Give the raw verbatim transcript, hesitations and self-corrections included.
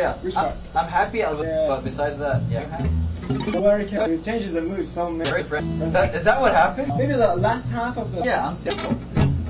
yeah. Which I'm, part? I'm happy, I'll, Yeah. but besides that, yeah. Very careful. It changes the mood so much. Very impressed. That, is that what happened? Maybe the last half of the. Yeah, I'm